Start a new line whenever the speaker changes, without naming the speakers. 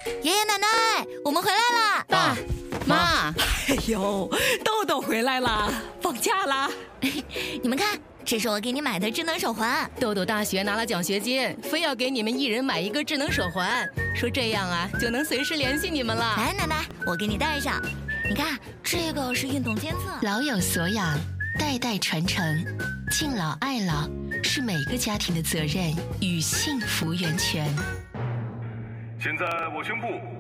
爷爷奶奶，我们回来啦！
爸妈，
哎呦，豆豆回来啦，放假啦！
你们看，这是我给你买的智能手环。
豆豆大学拿了奖学金，非要给你们一人买一个智能手环，说这样啊就能随时联系你们了。
来，奶奶，我给你戴上。你看，这个是运动监测，
老有所养，代代传承，敬老爱老是每个家庭的责任与幸福源泉。
现在我宣布，